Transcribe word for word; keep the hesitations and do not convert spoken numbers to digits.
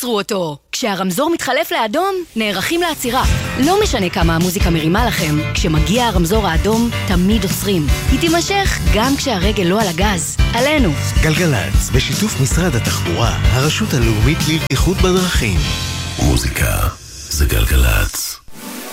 תעצרו אותו. כשהרמזור מתחלף לאדום, נערכים לעצירה. לא משנה כמה המוזיקה מרימה לכם, כשמגיע הרמזור האדום, תמיד עוצרים. היא תימשך גם כשהרגל לא על הגז. עלינו. גלגלץ, בשיתוף משרד התחבורה, הרשות הלאומית לבטיחות בדרכים. מוזיקה זה גלגלץ.